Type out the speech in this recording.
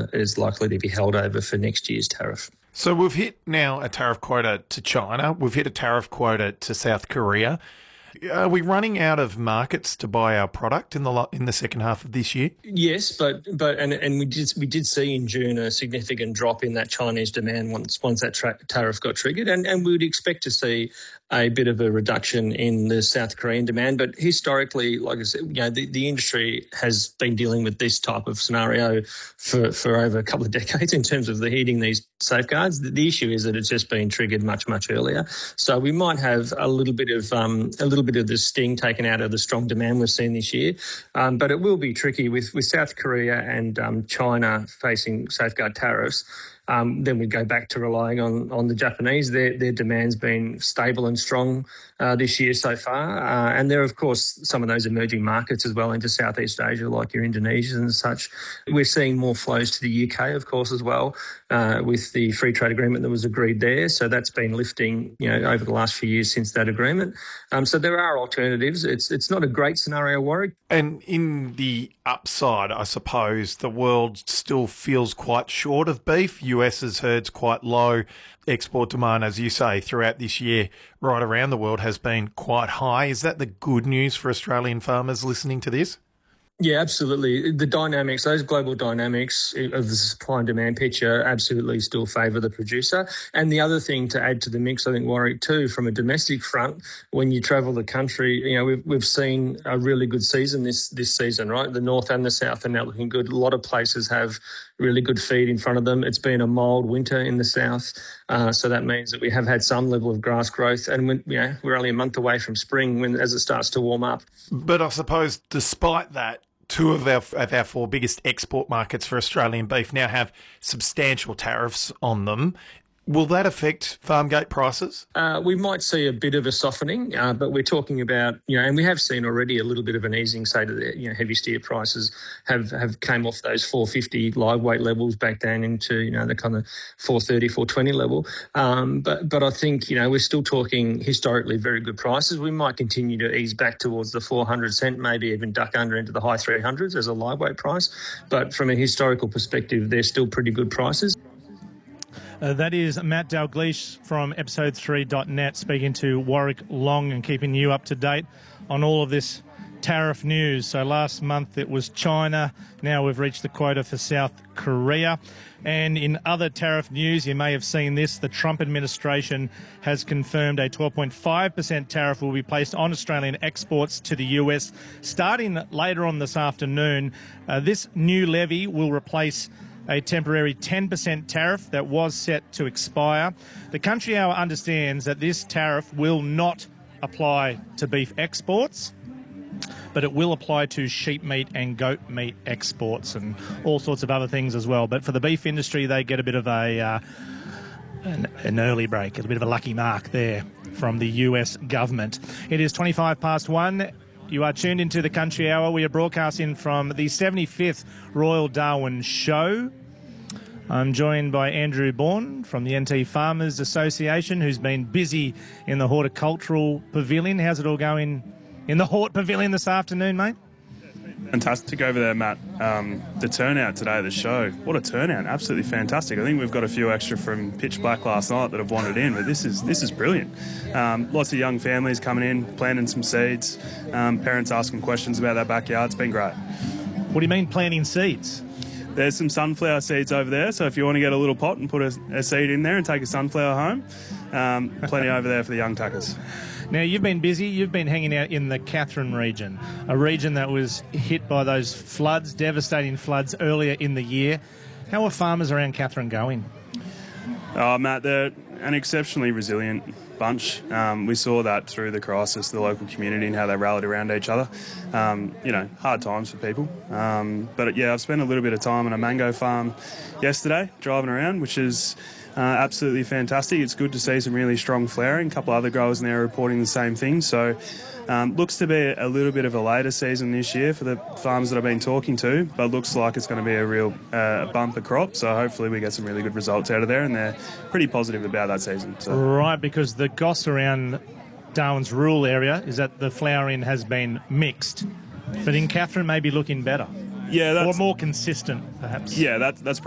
quota is likely to be held over for next year's tariff. So we've hit now a tariff quota to China. We've hit a tariff quota to South Korea. Are we running out of markets to buy our product in the second half of this year? Yes, but we did see in June a significant drop in that Chinese demand once that tariff got triggered, and we would expect to see a bit of a reduction in the South Korean demand. But historically, like I said, the industry has been dealing with this type of scenario for over a couple of decades in terms of hitting these safeguards. The issue is that it's just been triggered much earlier. So we might have a little bit of the sting taken out of the strong demand we've seen this year, but it will be tricky with South Korea and China facing safeguard tariffs. Then we go back to relying on the Japanese. Their demand's been stable and strong this year so far. And there are, of course, some of those emerging markets as well into Southeast Asia, like your Indonesians and such. We're seeing more flows to the UK, of course, as well, with the free trade agreement that was agreed there. So that's been lifting, over the last few years since that agreement. So there are alternatives. It's not a great scenario, Warwick. And in the upside, I suppose, the world still feels quite short of beef. US's herd's quite low. Export demand, as you say, throughout this year, right around the world, has been quite high. Is that the good news for Australian farmers listening to this? Yeah, absolutely. The dynamics, those global dynamics of the supply and demand picture absolutely still favour the producer. And the other thing to add to the mix, I think, Warwick, too, from a domestic front, when you travel the country, we've seen a really good season this season, right? The north and the south are now looking good. A lot of places have really good feed in front of them. It's been a mild winter in the south, so that means that we have had some level of grass growth, and we're only a month away from spring as it starts to warm up. But I suppose despite that, two of our four biggest export markets for Australian beef now have substantial tariffs on them. Will that affect farm gate prices? We might see a bit of a softening, but we're talking about, and we have seen already a little bit of an easing, say, to the heavy steer prices have came off those 450 live weight levels back down into, the kind of 430, 420 level. But I think, we're still talking historically very good prices. We might continue to ease back towards the 400 cent, maybe even duck under into the high 300s as a live weight price. But from a historical perspective, they're still pretty good prices. That is Matt Dalgleish from episode3.net speaking to Warwick Long and keeping you up to date on all of this tariff news. So last month it was China. Now we've reached the quota for South Korea. And in other tariff news, you may have seen this. The Trump administration has confirmed a 12.5% tariff will be placed on Australian exports to the US starting later on this afternoon. This new levy will replace a temporary 10% tariff that was set to expire. The Country Hour understands that this tariff will not apply to beef exports, but it will apply to sheep meat and goat meat exports and all sorts of other things as well. But for the beef industry, they get a bit of an early break, a bit of a lucky mark there from the US government. It is 25 past 1. You are tuned into the Country Hour. We are broadcasting from the 75th Royal Darwin Show. I'm joined by Andrew Bourne from the NT Farmers Association, who's been busy in the Horticultural Pavilion. How's it all going in the Hort Pavilion this afternoon, mate? Fantastic over there, Matt. The turnout today at the show, what a turnout. Absolutely fantastic. I think we've got a few extra from Pitch Black last night that have wandered in, but this is brilliant. Lots of young families coming in, planting some seeds, parents asking questions about their backyard. It's been great. What do you mean planting seeds? There's some sunflower seeds over there, so if you want to get a little pot and put a seed in there and take a sunflower home, plenty over there for the young tuckers. Now, you've been busy. You've been hanging out in the Katherine region, a region that was hit by those floods, devastating floods earlier in the year. How are farmers around Katherine going? Oh, Matt, they're an exceptionally resilient bunch. We saw that through the crisis, the local community and how they rallied around each other. Hard times for people. But I've spent a little bit of time on a mango farm yesterday, driving around, which is absolutely fantastic. It's good to see some really strong flowering. A couple of other growers now reporting the same thing. So looks to be a little bit of a later season this year for the farmers that I've been talking to, but looks like it's going to be a real bumper crop. So hopefully we get some really good results out of there, and they're pretty positive about that season. So. Right, because the goss around Darwin's rural area is that the flowering has been mixed, but in Katherine maybe looking better. Yeah, or more consistent, perhaps. Yeah, that's